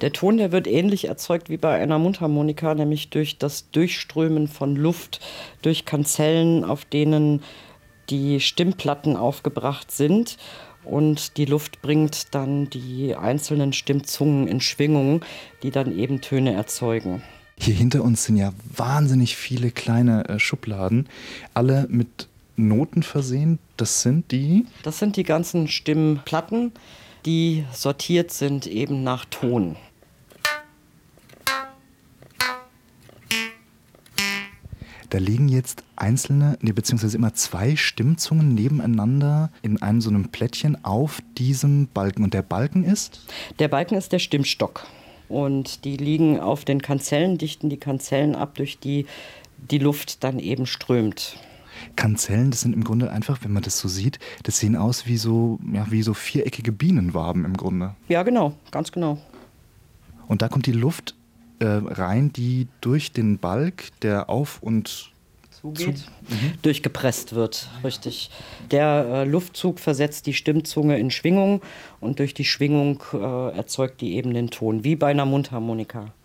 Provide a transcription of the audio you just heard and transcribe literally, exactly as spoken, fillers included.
Der Ton, der wird ähnlich erzeugt wie bei einer Mundharmonika, nämlich durch das Durchströmen von Luft durch Kanzellen, auf denen die Stimmplatten aufgebracht sind. Und die Luft bringt dann die einzelnen Stimmzungen in Schwingung, die dann eben Töne erzeugen. Hier hinter uns sind ja wahnsinnig viele kleine äh, Schubladen, alle mit Noten versehen. Das sind die? Das sind die ganzen Stimmplatten, die sortiert sind eben nach Ton. Da liegen jetzt einzelne, nee, beziehungsweise immer zwei Stimmzungen nebeneinander in einem so einem Plättchen auf diesem Balken. Und der Balken ist? Der Balken ist der Stimmstock. Und die liegen auf den Kanzellen, dichten die Kanzellen ab, durch die die Luft dann eben strömt. Kanzellen, das sind im Grunde einfach, wenn man das so sieht, das sehen aus wie so, ja, wie so viereckige Bienenwaben im Grunde. Ja, genau, ganz genau. Und da kommt die Luft äh, rein, die durch den Balg, der auf und zugeht, zu, mhm. durchgepresst wird, richtig. Der äh, Luftzug versetzt die Stimmzunge in Schwingung und durch die Schwingung äh, erzeugt die eben den Ton, wie bei einer Mundharmonika.